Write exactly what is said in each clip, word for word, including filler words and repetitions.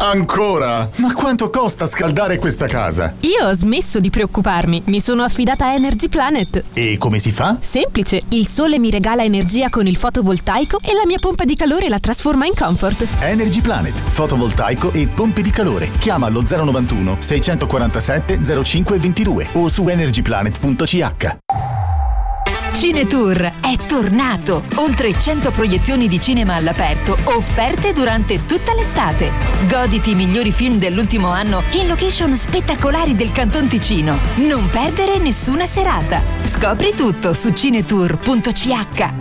Ancora? Ma quanto costa scaldare questa casa? Io ho smesso di preoccuparmi, mi sono affidata a Energy Planet. E come si fa? Semplice, il sole mi regala energia con il fotovoltaico e la mia pompa di calore la trasforma in comfort. Energy Planet, fotovoltaico e pompe di calore. Chiama allo zero novantuno seicentoquarantasette zero cinque ventidue o su energy planet punto c h. Cinetour è tornato! Oltre cento proiezioni di cinema all'aperto offerte durante tutta l'estate. Goditi i migliori film dell'ultimo anno in location spettacolari del Canton Ticino. Non perdere nessuna serata. Scopri tutto su cinetour punto c h.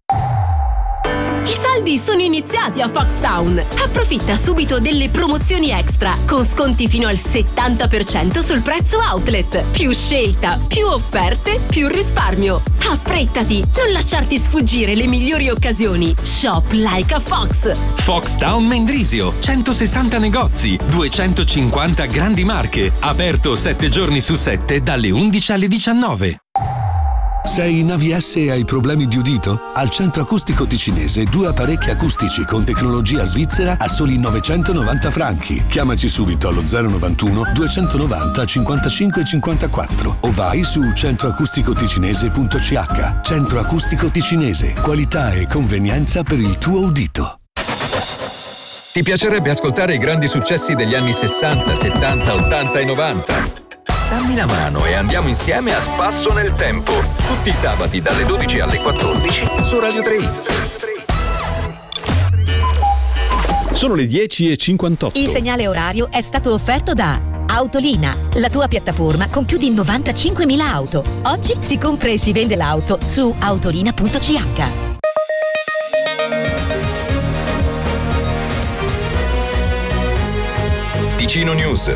I saldi sono iniziati a Foxtown. Approfitta subito delle promozioni extra con sconti fino al settanta per cento sul prezzo outlet. Più scelta, più offerte, più risparmio. Affrettati, non lasciarti sfuggire le migliori occasioni. Shop like a Fox. Foxtown Mendrisio, centosessanta negozi, duecentocinquanta grandi marche. Aperto sette giorni su sette dalle undici alle diciannove. Sei in A V S e hai problemi di udito? Al Centro Acustico Ticinese due apparecchi acustici con tecnologia svizzera a soli novecentonovanta franchi. Chiamaci subito allo zero novantuno duecentonovanta cinquantacinque cinquantaquattro o vai su centroacusticoticinese punto c h. Centro Acustico Ticinese, qualità e convenienza per il tuo udito. Ti piacerebbe ascoltare i grandi successi degli anni sessanta, settanta, ottanta e novanta? Dammi la mano e andiamo insieme a spasso nel tempo. Tutti i sabati dalle dodici alle quattordici su Radio tre. Sono le dieci e cinquantotto. Il segnale orario è stato offerto da Autolina, la tua piattaforma con più di novantacinquemila auto. Oggi si compra e si vende l'auto su autolina punto c h. Ticino News.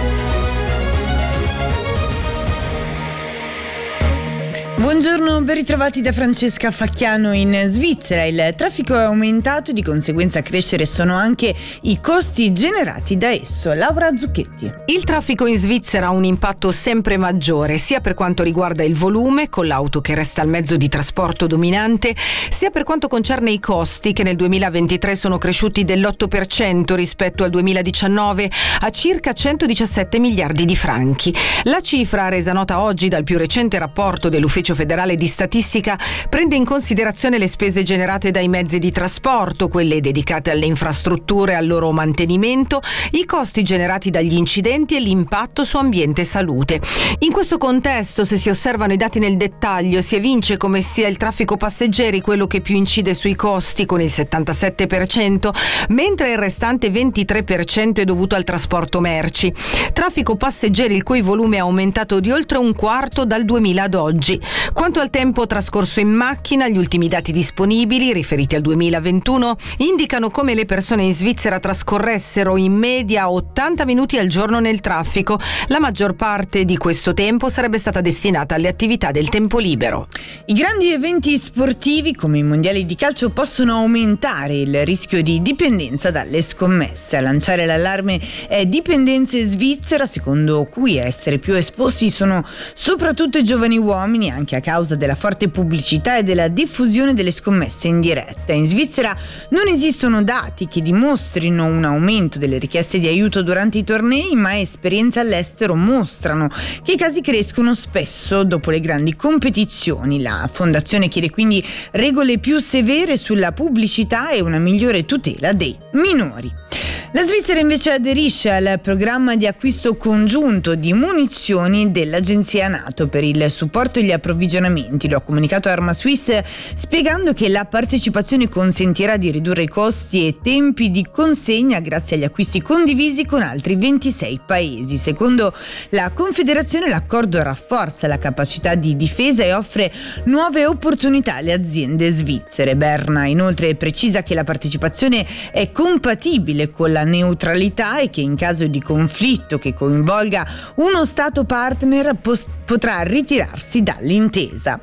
Buongiorno, ben ritrovati da Francesca Facchiano. In Svizzera il traffico è aumentato e di conseguenza a crescere sono anche i costi generati da esso. Laura Zucchetti. Il traffico in Svizzera ha un impatto sempre maggiore, sia per quanto riguarda il volume, con l'auto che resta il mezzo di trasporto dominante, sia per quanto concerne i costi, che nel duemilaventitré sono cresciuti dell'otto per cento rispetto al duemiladiciannove a circa centodiciassette miliardi di franchi. La cifra, resa nota oggi dal più recente rapporto dell'Ufficio Federale di Statistica, prende in considerazione le spese generate dai mezzi di trasporto, quelle dedicate alle infrastrutture e al loro mantenimento, i costi generati dagli incidenti e l'impatto su ambiente e salute. In questo contesto, se si osservano i dati nel dettaglio, si evince come sia il traffico passeggeri quello che più incide sui costi, con il settantasette per cento, mentre il restante ventitré per cento è dovuto al trasporto merci. Traffico passeggeri il cui volume è aumentato di oltre un quarto dal duemila ad oggi. Quanto al tempo trascorso in macchina, gli ultimi dati disponibili, riferiti al duemilaventuno, indicano come le persone in Svizzera trascorressero in media ottanta minuti al giorno nel traffico. La maggior parte di questo tempo sarebbe stata destinata alle attività del tempo libero. I grandi eventi sportivi come i mondiali di calcio possono aumentare il rischio di dipendenza dalle scommesse. A lanciare l'allarme è Dipendenze Svizzera, secondo cui a essere più esposti sono soprattutto i giovani uomini, anche a causa della forte pubblicità e della diffusione delle scommesse in diretta. In Svizzera non esistono dati che dimostrino un aumento delle richieste di aiuto durante i tornei, ma esperienze all'estero mostrano che i casi crescono spesso dopo le grandi competizioni. La fondazione chiede quindi regole più severe sulla pubblicità e una migliore tutela dei minori. La Svizzera invece aderisce al programma di acquisto congiunto di munizioni dell'agenzia NATO per il supporto e gli approvvigionamenti. Lo ha comunicato Arma Suisse, spiegando che la partecipazione consentirà di ridurre i costi e tempi di consegna grazie agli acquisti condivisi con altri ventisei paesi. Secondo la Confederazione, l'accordo rafforza la capacità di difesa e offre nuove opportunità alle aziende svizzere. Berna inoltre precisa che la partecipazione è compatibile con la neutralità e che in caso di conflitto che coinvolga uno Stato partner pos- potrà ritirarsi dall'intesa.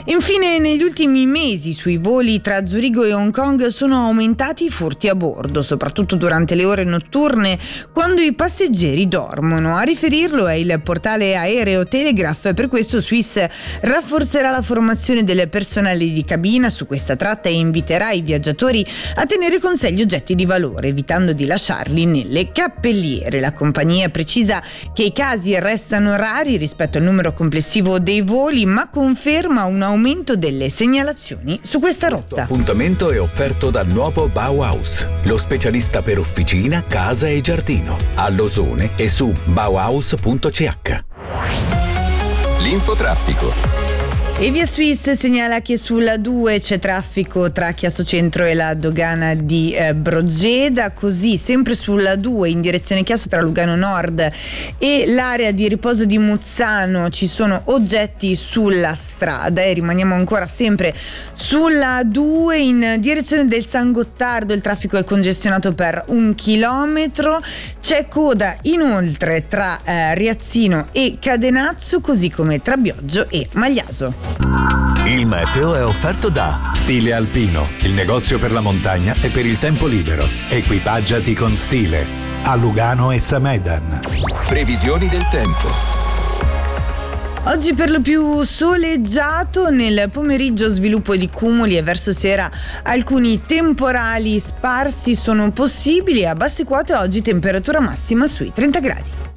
Infine, negli ultimi mesi sui voli tra Zurigo e Hong Kong sono aumentati i furti a bordo, soprattutto durante le ore notturne, quando i passeggeri dormono. A riferirlo è il portale aereo Telegraph. Per questo Swiss rafforzerà la formazione del personale di cabina su questa tratta e inviterà i viaggiatori a tenere con sé gli oggetti di valore, evitando di lasciarli nelle cappelliere. La compagnia precisa che i casi restano rari rispetto al numero complessivo dei voli, ma conferma un aumento delle segnalazioni su questa rotta. Questo appuntamento è offerto dal nuovo Bauhaus, lo specialista per officina, casa e giardino, a Losone e su bauhaus punto c h. L'infotraffico. E Via Swiss segnala che sulla due c'è traffico tra Chiasso Centro e la dogana di eh, Brogeda, così sempre sulla due in direzione Chiasso tra Lugano Nord e l'area di riposo di Muzzano ci sono oggetti sulla strada, e rimaniamo ancora sempre sulla due in direzione del San Gottardo. Il traffico è congestionato per un chilometro, c'è coda inoltre tra eh, Riazzino e Cadenazzo, così come tra Bioggio e Magliaso. Il meteo è offerto da Stile Alpino, il negozio per la montagna e per il tempo libero. Equipaggiati con stile. A Lugano e Samedan. Previsioni del tempo. Oggi per lo più soleggiato, nel pomeriggio sviluppo di cumuli e verso sera alcuni temporali sparsi sono possibili. A basse quote oggi temperatura massima sui trenta gradi.